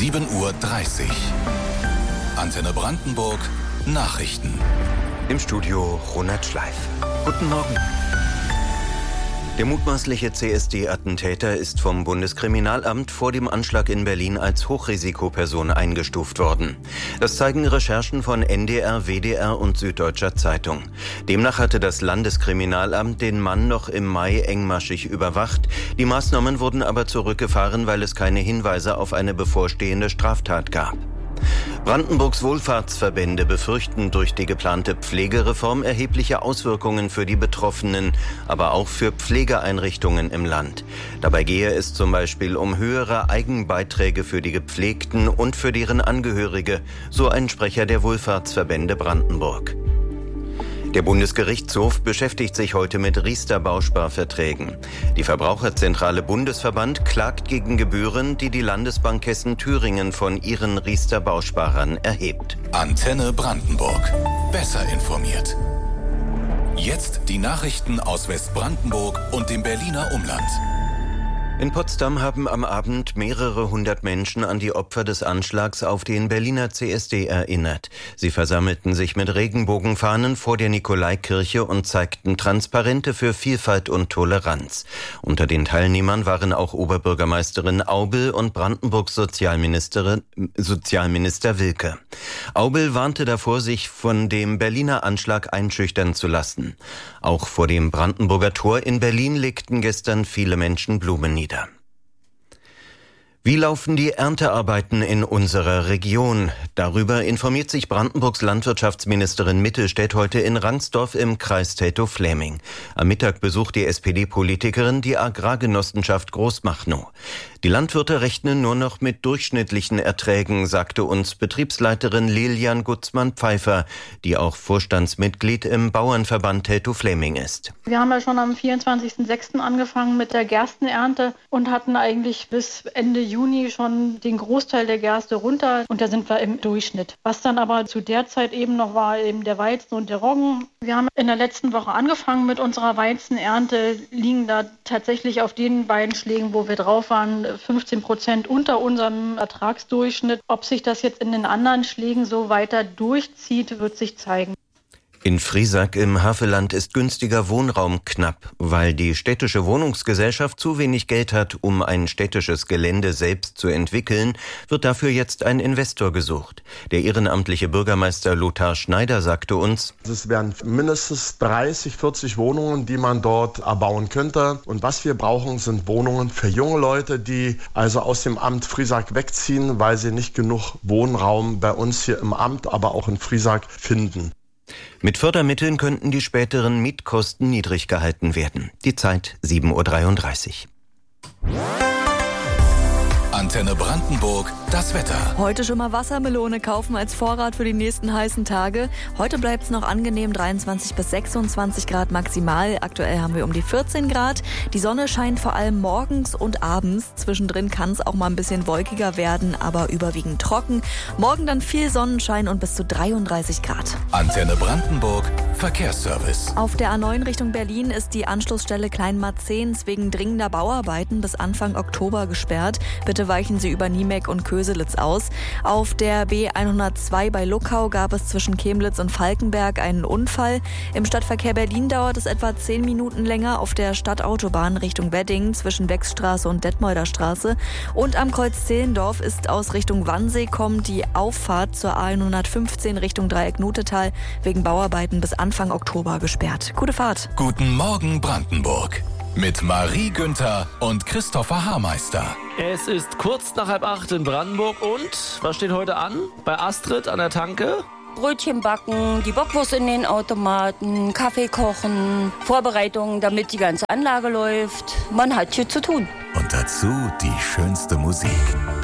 7:30 Uhr. Antenne Brandenburg Nachrichten. Im Studio Ronald Schleif. Guten Morgen. Der mutmaßliche CSD-Attentäter ist vom Bundeskriminalamt vor dem Anschlag in Berlin als Hochrisikoperson eingestuft worden. Das zeigen Recherchen von NDR, WDR und Süddeutscher Zeitung. Demnach hatte das Landeskriminalamt den Mann noch im Mai engmaschig überwacht. Die Maßnahmen wurden aber zurückgefahren, weil es keine Hinweise auf eine bevorstehende Straftat gab. Brandenburgs Wohlfahrtsverbände befürchten durch die geplante Pflegereform erhebliche Auswirkungen für die Betroffenen, aber auch für Pflegeeinrichtungen im Land. Dabei gehe es zum Beispiel um höhere Eigenbeiträge für die Gepflegten und für deren Angehörige, so ein Sprecher der Wohlfahrtsverbände Brandenburg. Der Bundesgerichtshof beschäftigt sich heute mit Riester-Bausparverträgen. Die Verbraucherzentrale Bundesverband klagt gegen Gebühren, die die Landesbank Hessen-Thüringen von ihren Riester-Bausparern erhebt. Antenne Brandenburg. Besser informiert. Jetzt die Nachrichten aus Westbrandenburg und dem Berliner Umland. In Potsdam haben am Abend mehrere hundert Menschen an die Opfer des Anschlags auf den Berliner CSD erinnert. Sie versammelten sich mit Regenbogenfahnen vor der Nikolaikirche und zeigten Transparente für Vielfalt und Toleranz. Unter den Teilnehmern waren auch Oberbürgermeisterin Aubel und Brandenburgs Sozialminister Wilke. Aubel warnte davor, sich von dem Berliner Anschlag einschüchtern zu lassen. Auch vor dem Brandenburger Tor in Berlin legten gestern viele Menschen Blumen nieder. Wie laufen die Erntearbeiten in unserer Region? Darüber informiert sich Brandenburgs Landwirtschaftsministerin Mittelstädt heute in Rangsdorf im Kreis Teltow-Fläming. Am Mittag besucht die SPD-Politikerin die Agrargenossenschaft Großmachnow. Die Landwirte rechnen nur noch mit durchschnittlichen Erträgen, sagte uns Betriebsleiterin Lilian Gutzmann-Pfeiffer, die auch Vorstandsmitglied im Bauernverband Teltow-Fläming ist. Wir haben ja schon am 24.06. angefangen mit der Gerstenernte und hatten eigentlich bis Ende Juni schon den Großteil der Gerste runter und da sind wir im Durchschnitt. Was dann aber zu der Zeit eben noch war, eben der Weizen und der Roggen. Wir haben in der letzten Woche angefangen mit unserer Weizenernte, liegen da tatsächlich auf den beiden Schlägen, wo wir drauf waren, 15% unter unserem Ertragsdurchschnitt. Ob sich das jetzt in den anderen Schlägen so weiter durchzieht, wird sich zeigen. In Friesack im Havelland ist günstiger Wohnraum knapp, weil die städtische Wohnungsgesellschaft zu wenig Geld hat, um ein städtisches Gelände selbst zu entwickeln, wird dafür jetzt ein Investor gesucht. Der ehrenamtliche Bürgermeister Lothar Schneider sagte uns: Es wären mindestens 30, 40 Wohnungen, die man dort erbauen könnte. Und was wir brauchen, sind Wohnungen für junge Leute, die also aus dem Amt Friesack wegziehen, weil sie nicht genug Wohnraum bei uns hier im Amt, aber auch in Friesack finden. Mit Fördermitteln könnten die späteren Mietkosten niedrig gehalten werden. Die Zeit 7:33 Uhr. Antenne Brandenburg, das Wetter. Heute schon mal Wassermelone kaufen als Vorrat für die nächsten heißen Tage. Heute bleibt es noch angenehm, 23 bis 26 Grad maximal. Aktuell haben wir um die 14 Grad. Die Sonne scheint vor allem morgens und abends. Zwischendrin kann es auch mal ein bisschen wolkiger werden, aber überwiegend trocken. Morgen dann viel Sonnenschein und bis zu 33 Grad. Antenne Brandenburg, Verkehrsservice. Auf der A9 Richtung Berlin ist die Anschlussstelle Kleinmarzehns wegen dringender Bauarbeiten bis Anfang Oktober gesperrt. Bitte weichen Sie über Niemeck und Köselitz aus. Auf der B102 bei Luckau gab es zwischen Chemnitz und Falkenberg einen Unfall. Im Stadtverkehr Berlin dauert es etwa 10 Minuten länger auf der Stadtautobahn Richtung Wedding zwischen Wechsstraße und Detmolder Straße. Und am Kreuz Zehlendorf ist aus Richtung Wannsee kommend die Auffahrt zur A115 Richtung Dreieck Nutetal wegen Bauarbeiten bis Anfang Oktober gesperrt. Gute Fahrt. Guten Morgen Brandenburg. Mit Marie Günther und Christopher Haarmeister. Es ist kurz nach 7:30 in Brandenburg und was steht heute an? Bei Astrid an der Tanke? Brötchen backen, die Bockwurst in den Automaten, Kaffee kochen, Vorbereitungen, damit die ganze Anlage läuft. Man hat viel zu tun. Und dazu die schönste Musik.